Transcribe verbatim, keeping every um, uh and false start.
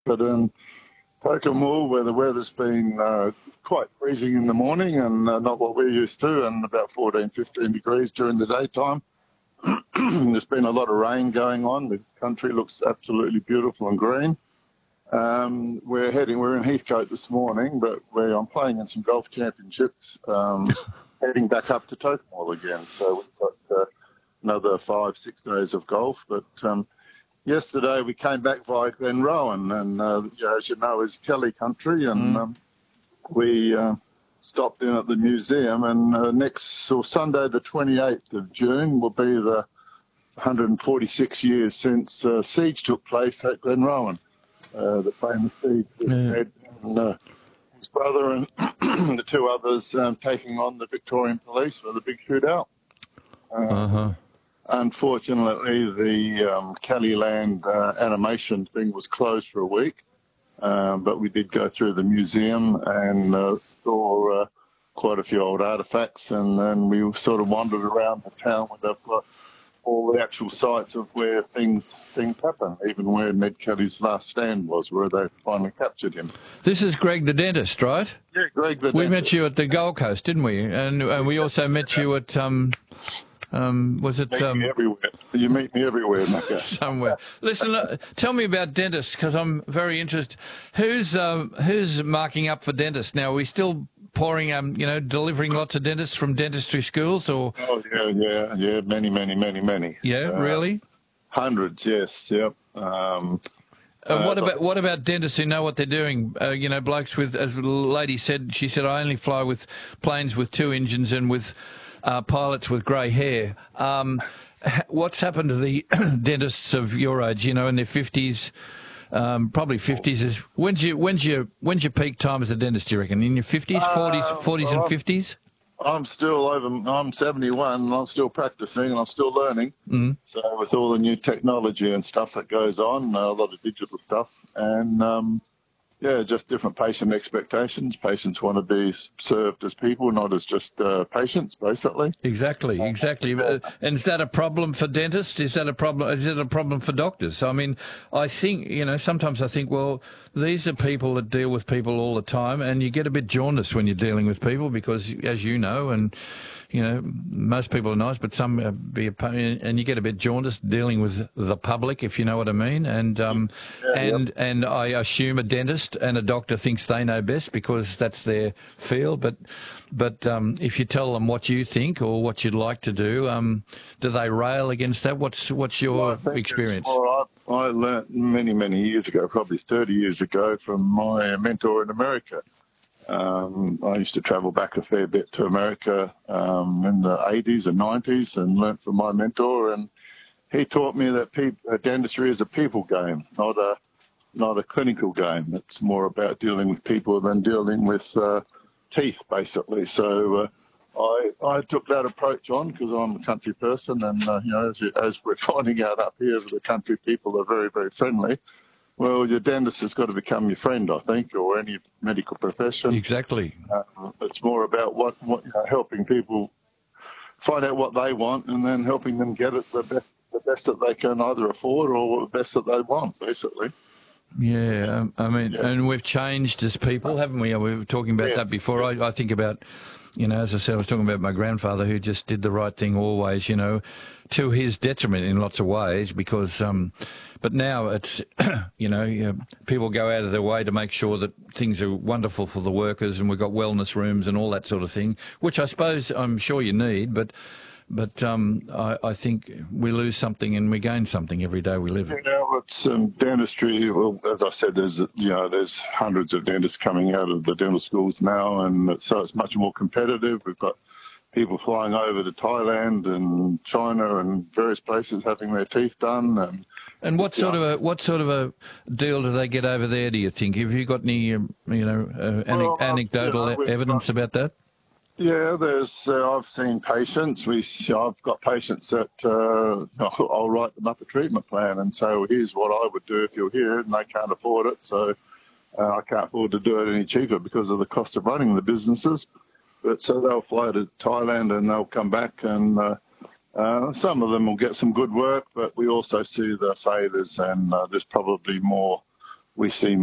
but in Pokemore, where the weather's been uh, quite freezing in the morning and uh, not what we're used to, and about fourteen, fifteen degrees during the daytime. There's been a lot of rain going on. The country looks absolutely beautiful and green. Um, we're heading, we're in Heathcote this morning, but we're, I'm playing in some golf championships, um, heading back up to Tokemore again. So we've got uh, another five, six days of golf. But um, yesterday we came back via Glenrowan, and uh, you know, as you know, is Kelly country, and Mm. um, we uh, stopped in at the museum. And uh, next, or Sunday, the twenty-eighth of June, will be the one hundred forty-six years since uh, siege took place at Glenrowan. Uh, the famous siege with Yeah. Ned and uh, his brother and the two others um, taking on the Victorian police for the big shootout. Uh, Uh-huh. Unfortunately, the um, Kellyland uh, animation thing was closed for a week, um, but we did go through the museum and uh, saw uh, quite a few old artefacts, and then we sort of wandered around the town where they've got all the actual sites of where things things happen, even where Ned Kelly's last stand was, where they finally captured him. This is Greg the dentist, right? Yeah, Greg the We dentist. met you at the Gold Coast, didn't we? And, and we also met you at, um, um, was it Meet um, me everywhere. You meet me everywhere, Macca. somewhere? Listen, uh, tell me about dentists, because I'm very interested. Who's um, who's marking up for dentists now? Are we still pouring, um, you know, delivering lots of dentists from dentistry schools, or Oh, yeah, yeah, yeah, many, many, many, many. yeah, Uh, really? Hundreds, yes, yep. Um, Uh, what uh, about what about dentists who know what they're doing? Uh, you know, blokes with, as the lady said, she said, I only fly with planes with two engines and with uh, pilots with grey hair. Um, h- what's happened to the dentists of your age? You know, in their fifties, um, probably fifties. Is when's your when's your when's your peak time as a dentist? Do you reckon in your fifties, forties, Uh, forties, and well, fifties? I'm still over, I'm seventy-one and I'm still practicing and I'm still learning. Mm. So with all the new technology and stuff that goes on, a lot of digital stuff, and um, yeah, just different patient expectations. Patients want to be served as people, not as just uh, patients, basically. Exactly, exactly. Uh, and is that a problem for dentists? Is that a problem? Is it a problem for doctors? I mean, I think, you know, sometimes I think, well, these are people that deal with people all the time, and you get a bit jaundiced when you're dealing with people because, as you know, and you know, most people are nice, but some uh, be a pain, and you get a bit jaundiced dealing with the public, if you know what I mean. And um, Yeah, and yep. and I assume a dentist and a doctor thinks they know best because that's their field. But but um, if you tell them what you think or what you'd like to do, um, do they rail against that? What's what's your Well, I think experience? it's more, I, I learnt many, many years ago, probably thirty years ago, from my mentor in America. Um, I used to travel back a fair bit to America um, in the eighties and nineties and learnt from my mentor. And he taught me that pe- uh, dentistry is a people game, not a not a clinical game. It's more about dealing with people than dealing with uh, teeth, basically. So uh, I I took that approach on because I'm a country person, and uh, you know, as, you, as we're finding out up here, the country people are very, very friendly. Well, your dentist has got to become your friend, I think, or any medical profession. Exactly. Uh, it's more about what, what you know, helping people find out what they want, and then helping them get it the best, the best that they can either afford or the best that they want, basically. Yeah, um, I mean, Yeah. and we've changed as people, haven't we? We were talking about Yes, that before. yes. I, I think about, you know, as I said, I was talking about my grandfather who just did the right thing always, you know, to his detriment in lots of ways because, um, but now it's, you know, you know, people go out of their way to make sure that things are wonderful for the workers and we've got wellness rooms and all that sort of thing, which I suppose I'm sure you need, but But um, I, I think we lose something and we gain something every day we live. You know, it's um, dentistry. Well, as I said, there's you know there's hundreds of dentists coming out of the dental schools now, and so it's much more competitive. We've got people flying over to Thailand and China and various places having their teeth done. And And what sort of a what sort of a deal do they get over there? Do you think? Have you got any um, you know uh, ane- Well, uh, anecdotal you know, we've evidence got- about that? Yeah, there's. Uh, I've seen patients. We, I've got patients that uh, I'll, I'll write them up a treatment plan and say, well, here's what I would do if you're here, and they can't afford it, so uh, I can't afford to do it any cheaper because of the cost of running the businesses. But so they'll fly to Thailand and they'll come back, and uh, uh, some of them will get some good work, but we also see the failures, and uh, there's probably more we see